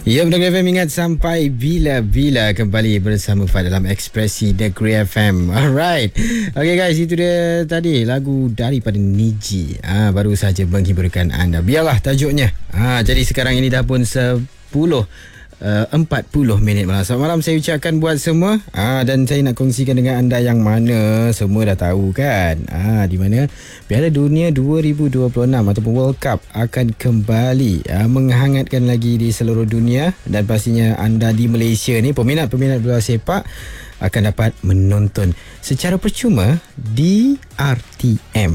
Ya, Negeri FM ingat sampai bila-bila kembali bersama Fad dalam Ekspresi Negeri FM. Alright. Okay guys, itu dia tadi lagu daripada Niji. Baru saja menghiburkan anda. Biarlah tajuknya. Jadi sekarang ini dah pun 40 minit malam. Selamat malam saya ucapkan buat semua. Dan saya nak kongsikan dengan anda yang mana semua dah tahu kan. Di mana Piala Dunia 2026 ataupun World Cup akan kembali menghangatkan lagi di seluruh dunia, dan pastinya anda di Malaysia ni peminat-peminat bola sepak akan dapat menonton secara percuma di RTM.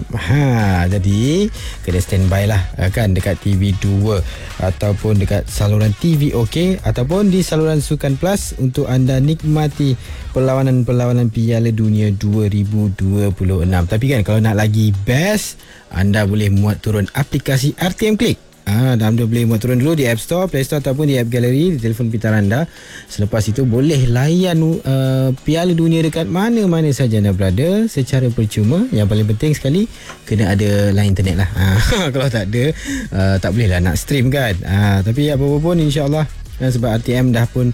Jadi kena standby lah kan dekat TV2 ataupun dekat saluran TV OK ataupun di saluran Sukan Plus untuk anda nikmati perlawanan-perlawanan Piala Dunia 2026. Tapi kan kalau nak lagi best, anda boleh muat turun aplikasi RTM Click. Anda boleh muat turun dulu di App Store, Play Store ataupun di App Gallery di telefon pintar anda. Selepas itu boleh layan Piala Dunia dekat mana-mana saja anda berada secara percuma. Yang paling penting sekali kena ada line internet lah. Kalau tak ada, tak boleh lah nak stream kan. Tapi apa-apa pun insyaAllah, sebab RTM dah pun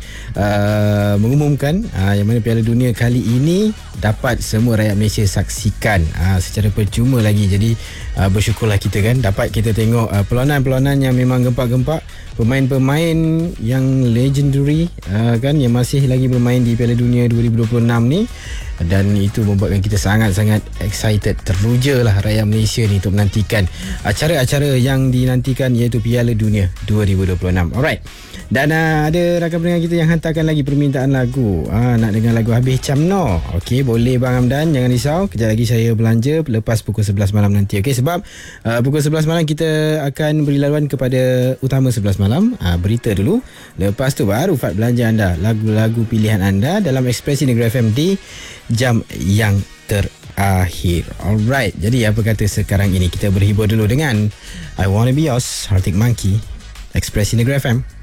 mengumumkan yang mana Piala Dunia kali ini dapat semua rakyat Malaysia saksikan secara percuma lagi. Jadi bersyukurlah kita kan dapat kita tengok perlawanan-perlawanan yang memang gempak-gempak, pemain-pemain yang legendary kan yang masih lagi bermain di Piala Dunia 2026 ni. Dan itu membuatkan kita sangat-sangat excited, teruja lah rakyat Malaysia ni untuk menantikan acara-acara yang dinantikan, iaitu Piala Dunia 2026. Alright. Dan ada rakan pendengar kita yang hantarkan lagi permintaan lagu. Nak dengar lagu Habis Camno. Okey, boleh Bang Hamdan, jangan risau. Kejap lagi saya belanja lepas pukul 11 malam nanti. Okey, sebab pukul 11 malam kita akan beri laluan kepada utama 11 malam. Berita dulu. Lepas tu baru Fad belanja anda lagu-lagu pilihan anda dalam Ekspresi Negeri FM di jam yang terakhir. Alright, jadi apa kata sekarang ini kita berhibur dulu dengan I Wanna Be Yours, Arctic Monkey, Ekspresi Negeri FM.